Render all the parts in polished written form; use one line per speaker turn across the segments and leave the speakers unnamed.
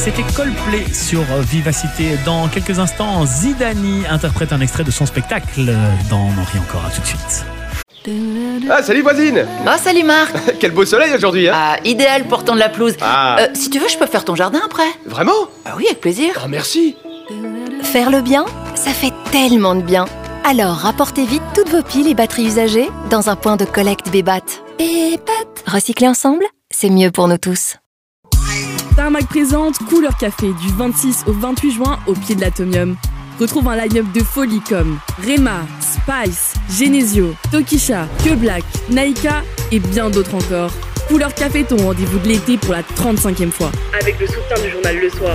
C'était Coldplay sur Vivacité. Dans quelques instants, Zidani interprète un extrait de son spectacle dans On en rit encore. À tout de suite.
Ah, salut voisine.
Oh, salut Marc.
Quel beau soleil aujourd'hui, hein.
Ah, idéal pour tendre la pelouse. Si tu veux, je peux faire ton jardin après.
Vraiment?
Ah oui, avec plaisir.
Oh, merci.
Faire le bien, ça fait tellement de bien. Alors, rapportez vite toutes vos piles et batteries usagées dans un point de collecte Bébat. Bébat. Recycler ensemble, c'est mieux pour nous tous.
Tarmac présente Couleur Café du 26 au 28 juin au pied de l'Atomium. Retrouve un line-up de folie comme Rema, Spice, Genesio, Tokisha, Que Black, Naika et bien d'autres encore. Couleur Café, ton rendez-vous de l'été pour la 35e fois. Avec le soutien du journal Le Soir.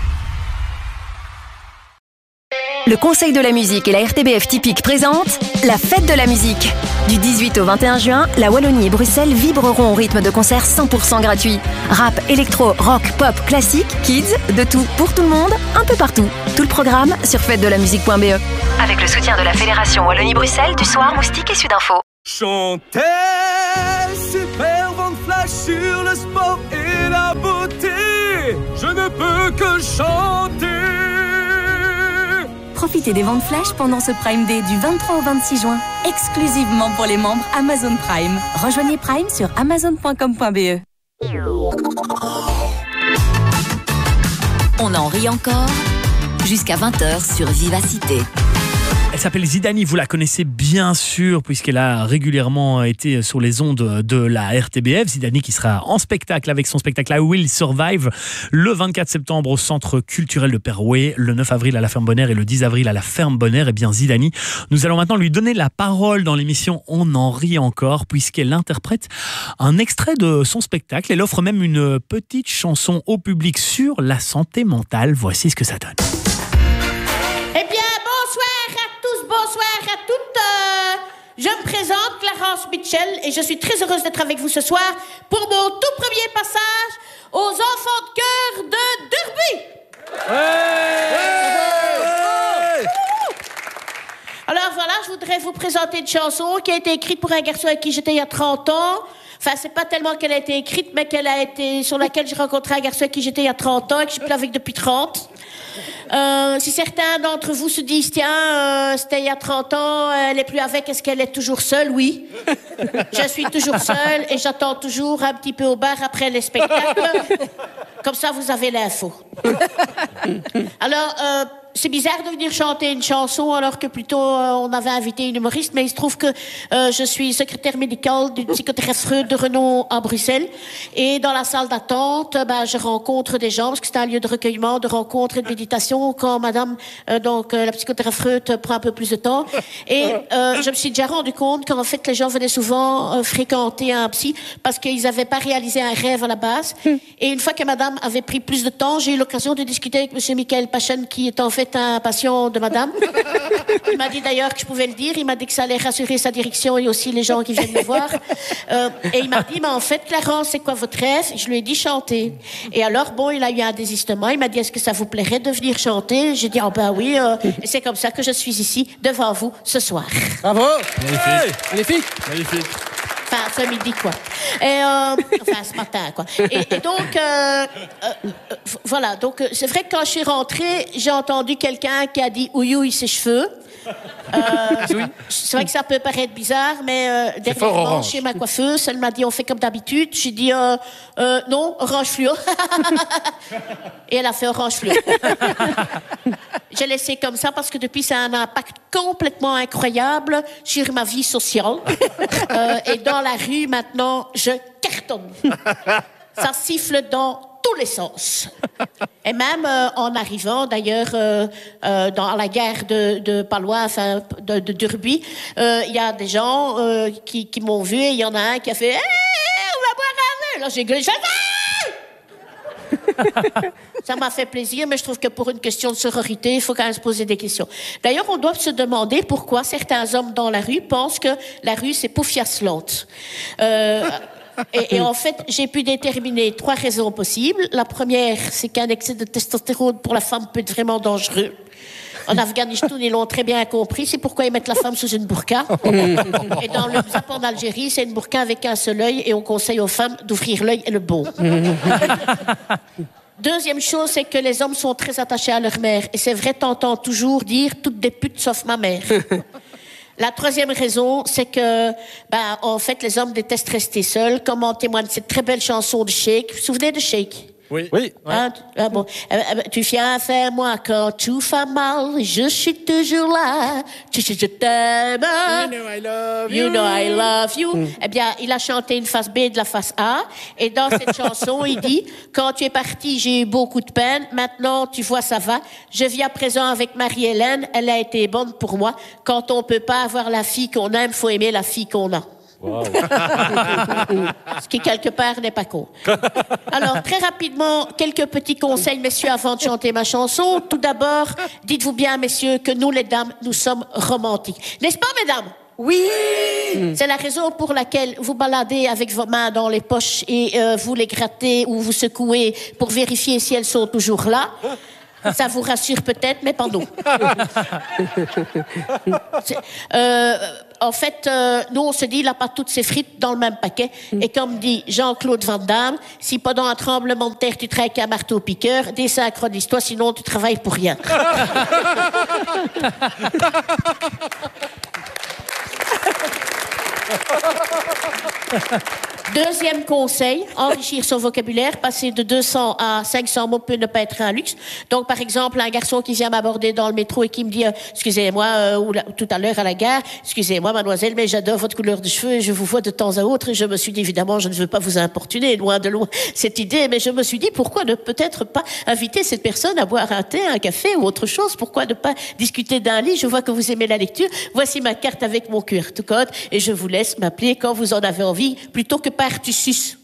Le Conseil de la musique et la RTBF Typique présentent la fête de la musique. Du 18 au 21 juin, la Wallonie et Bruxelles vibreront au rythme de concerts 100% gratuits. Rap, électro, rock, pop, classique, kids, de tout pour tout le monde, un peu partout. Tout le programme sur fêtedelamusique.be. Avec le soutien de la Fédération Wallonie-Bruxelles, du Soir, Moustique et Sudinfo.
Chantez, super vent de flash sur le sport et la beauté. Je ne peux que chanter.
Profitez des ventes flash pendant ce Prime Day du 23 au 26 juin, exclusivement pour les membres Amazon Prime. Rejoignez Prime sur amazon.com.be. On en rit encore jusqu'à 20h sur Vivacité.
Elle s'appelle Zidani, vous la connaissez bien sûr puisqu'elle a régulièrement été sur les ondes de la RTBF. Zidani qui sera en spectacle avec son spectacle I Will Survive le 24 septembre au Centre culturel de Perouet, le 9 avril à la Ferme Bonheur et le 10 avril à la Ferme Bonheur. Et bien Zidani, nous allons maintenant lui donner la parole dans l'émission On en rit encore puisqu'elle interprète un extrait de son spectacle. Elle offre même une petite chanson au public sur la santé mentale. Voici ce que ça donne.
Bonsoir à toutes. Je me présente, Clarence Mitchell, et je suis très heureuse d'être avec vous ce soir pour mon tout premier passage aux enfants de cœur de Derby. Alors voilà, je voudrais vous présenter une chanson qui a été écrite pour un garçon avec qui j'étais il y a 30 ans. Enfin, c'est pas tellement qu'elle a été écrite, mais sur laquelle j'ai rencontré un garçon avec qui j'étais il y a 30 ans et que je suis plus avec depuis 30. Si certains d'entre vous se disent, tiens, c'était il y a 30 ans, elle est plus avec, est-ce qu'elle est toujours seule? Oui. Je suis toujours seule et j'attends toujours un petit peu au bar après les spectacles. Comme ça, vous avez l'info. Alors, c'est bizarre de venir chanter une chanson alors que plutôt on avait invité une humoriste, mais il se trouve que je suis secrétaire médicale d'une psychothérapeute de renom à Bruxelles et dans la salle d'attente, je rencontre des gens parce que c'est un lieu de recueillement, de rencontre et de méditation quand madame, la psychothérapeute prend un peu plus de temps et je me suis déjà rendu compte qu'en fait les gens venaient souvent fréquenter un psy parce qu'ils n'avaient pas réalisé un rêve à la base et une fois que madame avait pris plus de temps, j'ai eu l'occasion de discuter avec monsieur Michael Pachen qui est en fait un patient de madame. Il m'a dit d'ailleurs que je pouvais le dire. Il m'a dit que ça allait rassurer sa direction et aussi les gens qui viennent me voir. Et il m'a dit, mais en fait, Clarence, c'est quoi votre rêve? Je lui ai dit chanter. Et alors, bon, il a eu un désistement. Il m'a dit, est-ce que ça vous plairait de venir chanter? J'ai dit, oh ben oui. Et c'est comme ça que je suis ici, devant vous, ce soir.
Bravo.
Magnifique.
Magnifique.
Magnifique.
Enfin, ce midi, quoi. Et, enfin, ce matin, quoi. Et donc, voilà. Donc, c'est vrai que quand je suis rentrée, j'ai entendu quelqu'un qui a dit « ouïouille ses cheveux ». C'est vrai que ça peut paraître bizarre, mais dernièrement, chez ma coiffeuse, elle m'a dit « on fait comme d'habitude ». J'ai dit « non, orange fluo ». Et elle a fait orange fluo. J'ai laissé comme ça parce que depuis, ça a un impact complètement incroyable sur ma vie sociale. Et dans la rue, maintenant, je cartonne. Ça siffle dans tous les sens. Et même en arrivant, d'ailleurs, dans la gare de Palois, enfin, de Derby, il y a des gens qui m'ont vu et il y en a un qui a fait « Hey, on va boire un verre !» Là, j'ai gueulé « Ça m'a fait plaisir, mais je trouve que pour une question de sororité, il faut quand même se poser des questions. D'ailleurs, on doit se demander pourquoi certains hommes dans la rue pensent que la rue, c'est Poufias-Lante. Et en fait, j'ai pu déterminer 3 raisons possibles. La première, c'est qu'un excès de testostérone pour la femme peut être vraiment dangereux. En Afghanistan, ils l'ont très bien compris. C'est pourquoi ils mettent la femme sous une burqa. Et dans le Zap en Algérie, c'est une burqa avec un seul œil et on conseille aux femmes d'ouvrir l'œil et le bon. Deuxième chose, c'est que les hommes sont très attachés à leur mère. Et c'est vrai, t'entends toujours dire toutes des putes sauf ma mère. La troisième raison, c'est que, en fait, les hommes détestent rester seuls, comme en témoigne cette très belle chanson de Shake. Vous vous souvenez de Shake?
Oui.
Hein? Bon. Tu viens faire moi quand tout va mal, je suis toujours là. Je t'aime. You know I love you. Eh bien, il a chanté une face B de la face A. Et dans cette chanson, il dit, quand tu es parti, j'ai eu beaucoup de peine. Maintenant, tu vois, ça va. Je vis à présent avec Marie-Hélène. Elle a été bonne pour moi. Quand on peut pas avoir la fille qu'on aime, faut aimer la fille qu'on a. Wow. Ce qui, quelque part, n'est pas con. Alors, très rapidement, quelques petits conseils, messieurs, avant de chanter ma chanson. Tout d'abord, dites-vous bien, messieurs, que nous, les dames, nous sommes romantiques. N'est-ce pas, mesdames?
Oui.
C'est la raison pour laquelle vous baladez avec vos mains dans les poches et vous les grattez ou vous secouez pour vérifier si elles sont toujours là. Ça vous rassure peut-être, mais pas nous. En fait, nous, on se dit, il n'a pas toutes ses frites dans le même paquet. Et comme dit Jean-Claude Van Damme, si pendant un tremblement de terre, tu travailles avec un marteau-piqueur, désynchronise-toi, sinon tu travailles pour rien. Deuxième conseil, enrichir son vocabulaire, passer de 200 à 500 mots peut ne pas être un luxe. Donc, par exemple, un garçon qui vient m'aborder dans le métro et qui me dit excusez-moi, tout à l'heure à la gare, excusez-moi, mademoiselle, mais j'adore votre couleur de cheveux et je vous vois de temps à autre. Et je me suis dit, évidemment, je ne veux pas vous importuner, loin de loin, cette idée, mais je me suis dit, pourquoi ne peut-être pas inviter cette personne à boire un thé, un café ou autre chose? Pourquoi ne pas discuter d'un lit? Je vois que vous aimez la lecture. Voici ma carte avec mon QR code et je vous laisse m'appeler quand vous en avez envie, plutôt que par Artusus.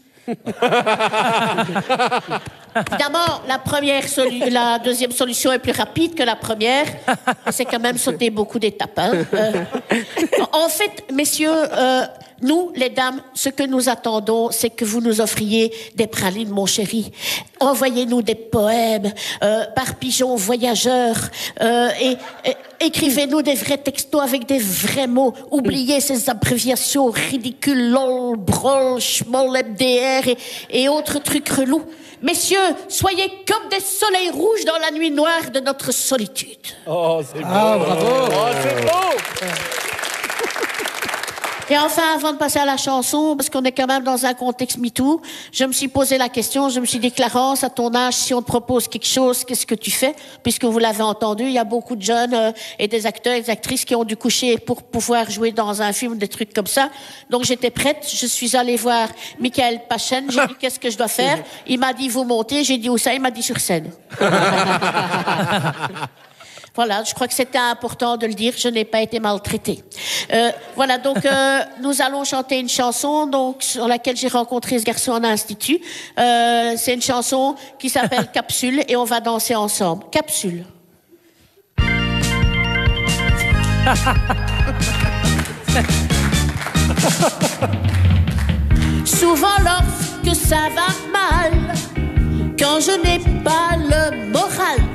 Évidemment, la deuxième solution est plus rapide que la première. C'est quand même sauter beaucoup d'étapes. Hein. En fait, messieurs, nous, les dames, ce que nous attendons, c'est que vous nous offriez des pralines, mon chéri. Envoyez-nous des poèmes par pigeon voyageur et écrivez-nous des vrais textos avec des vrais mots. Oubliez ces abréviations ridicules, lol, brol, schmoll, MDR et autres trucs relous. Messieurs, soyez comme des soleils rouges dans la nuit noire de notre solitude.
Oh, c'est beau.
Ah, bravo.
Oh, c'est beau.
Et enfin, avant de passer à la chanson, parce qu'on est quand même dans un contexte MeToo, je me suis posé la question, je me suis dit, Clarence, à ton âge, si on te propose quelque chose, qu'est-ce que tu fais? Puisque vous l'avez entendu, il y a beaucoup de jeunes et des acteurs et des actrices qui ont dû coucher pour pouvoir jouer dans un film, des trucs comme ça. Donc j'étais prête, je suis allée voir Michael Pachen, j'ai dit, qu'est-ce que je dois faire? Il m'a dit, vous montez, j'ai dit, où ça? Il m'a dit, sur scène. Voilà, je crois que c'était important de le dire, je n'ai pas été maltraitée. Voilà, donc nous allons chanter une chanson donc, sur laquelle j'ai rencontré ce garçon en institut. C'est une chanson qui s'appelle Capsule et on va danser ensemble. Capsule. Souvent lorsque ça va mal, quand je n'ai pas le moral,